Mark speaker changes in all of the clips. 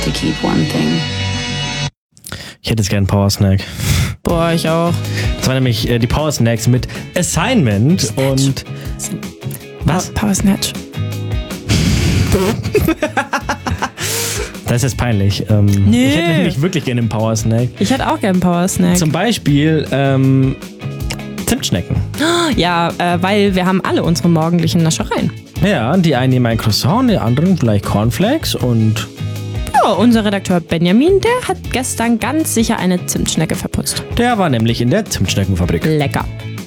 Speaker 1: to keep one thing.
Speaker 2: Ich hätte jetzt gern einen Power Snack.
Speaker 3: Boah, ich auch.
Speaker 2: Das waren nämlich die Power Snacks mit Assignment
Speaker 3: Snatch.
Speaker 2: und... Was?
Speaker 3: Power Snatch.
Speaker 2: Das ist jetzt peinlich.
Speaker 3: Nee.
Speaker 2: Ich hätte nämlich wirklich gerne einen Power Snack.
Speaker 3: Ich hätte auch gerne einen Power Snack.
Speaker 2: Zum Beispiel Zimtschnecken.
Speaker 3: Ja, weil wir haben alle unsere morgendlichen Naschereien.
Speaker 2: Ja, die einen nehmen ein Croissant, die anderen vielleicht Cornflakes und...
Speaker 3: Ja, unser Redakteur Benjamin, der hat gestern ganz sicher eine Zimtschnecke verputzt.
Speaker 2: Der war nämlich in der Zimtschneckenfabrik.
Speaker 3: Lecker.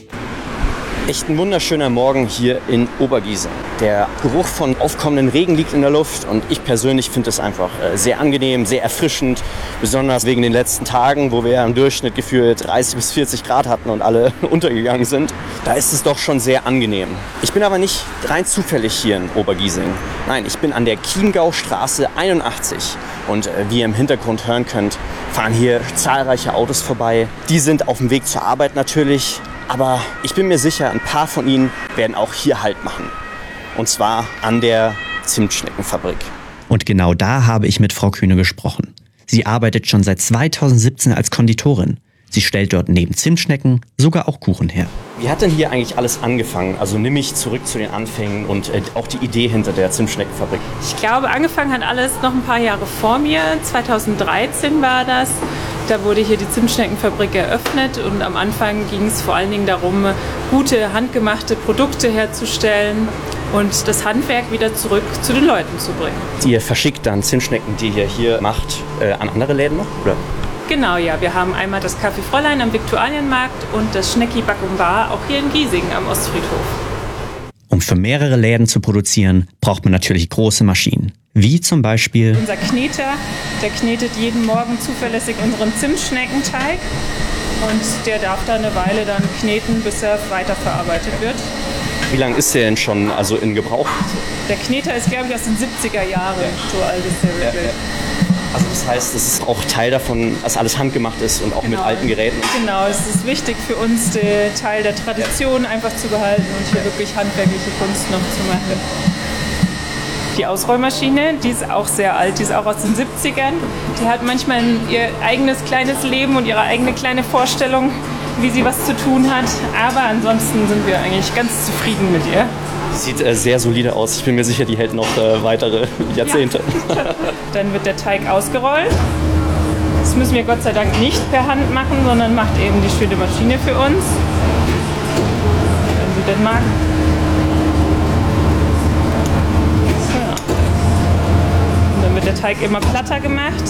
Speaker 4: Echt ein wunderschöner Morgen hier in Obergiesing. Der Geruch von aufkommenden Regen liegt in der Luft und ich persönlich finde es einfach sehr angenehm, sehr erfrischend. Besonders wegen den letzten Tagen, wo wir im Durchschnitt gefühlt 30 bis 40 Grad hatten und alle untergegangen sind. Da ist es doch schon sehr angenehm. Ich bin aber nicht rein zufällig hier in Obergiesing. Nein, ich bin an der Chiemgaustraße 81 und wie ihr im Hintergrund hören könnt, fahren hier zahlreiche Autos vorbei. Die sind auf dem Weg zur Arbeit natürlich. Aber ich bin mir sicher, ein paar von ihnen werden auch hier Halt machen. Und zwar an der Zimtschneckenfabrik.
Speaker 5: Und genau da habe ich mit Frau Kühne gesprochen. Sie arbeitet schon seit 2017 als Konditorin. Sie stellt dort neben Zimtschnecken sogar auch Kuchen her.
Speaker 4: Wie hat denn hier eigentlich alles angefangen? Also nimm mich zurück zu den Anfängen und auch die Idee hinter der Zimtschneckenfabrik.
Speaker 6: Ich glaube, angefangen hat alles noch ein paar Jahre vor mir. 2013 war das. Da wurde hier die Zimtschneckenfabrik eröffnet und am Anfang ging es vor allen Dingen darum, gute handgemachte Produkte herzustellen und das Handwerk wieder zurück zu den Leuten zu bringen.
Speaker 4: Ihr verschickt dann Zimtschnecken, die ihr hier macht, an andere Läden noch, oder?
Speaker 6: Genau, ja. Wir haben einmal das Café Fräulein am Viktualienmarkt und das Schnecki Back und Bar auch hier in Giesing am Ostfriedhof.
Speaker 5: Um für mehrere Läden zu produzieren, braucht man natürlich große Maschinen. Wie zum Beispiel
Speaker 6: Unser Kneter, der knetet jeden Morgen zuverlässig unseren Zimtschneckenteig und der darf da eine Weile dann kneten, bis er weiterverarbeitet wird.
Speaker 4: Wie lange ist der denn schon in Gebrauch?
Speaker 6: Der Kneter ist, glaube ich, aus den 70er Jahren, so alt ist der wirklich.
Speaker 4: Also das heißt, es ist auch Teil davon, dass alles handgemacht ist und auch mit alten Geräten.
Speaker 6: Genau, es ist wichtig für uns, den Teil der Tradition einfach zu behalten und hier wirklich handwerkliche Kunst noch zu machen. Die Ausrollmaschine, die ist auch sehr alt, die ist auch aus den 70ern. Die hat manchmal ihr eigenes kleines Leben und ihre eigene kleine Vorstellung, wie sie was zu tun hat. Aber ansonsten sind wir eigentlich ganz zufrieden mit ihr.
Speaker 4: Sieht sehr solide aus. Ich bin mir sicher, die hält noch weitere Jahrzehnte.
Speaker 6: Ja. Dann wird der Teig ausgerollt. Das müssen wir Gott sei Dank nicht per Hand machen, sondern macht eben die schöne Maschine für uns. Wenn sie denn mag. Dann wird der Teig immer platter gemacht,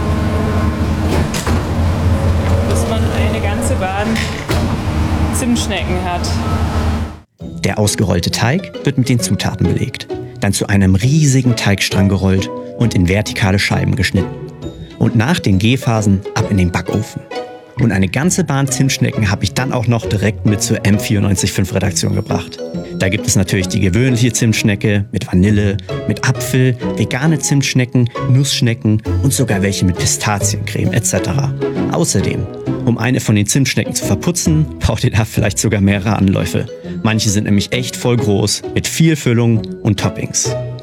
Speaker 6: bis man eine ganze Bahn Zimtschnecken hat.
Speaker 5: der ausgerollte Teig wird mit den Zutaten belegt, dann zu einem riesigen Teigstrang gerollt und in vertikale Scheiben geschnitten. Und nach den Gehphasen ab in den Backofen. Und eine ganze Bahn Zimtschnecken habe ich dann auch noch direkt mit zur M94.5 Redaktion gebracht. Da gibt es natürlich die gewöhnliche Zimtschnecke mit Vanille, mit Apfel, vegane Zimtschnecken, Nussschnecken und sogar welche mit Pistaziencreme etc. Außerdem, um eine von den Zimtschnecken zu verputzen, braucht ihr da vielleicht sogar mehrere Anläufe. Manche sind nämlich echt voll groß, mit viel Füllung und Toppings.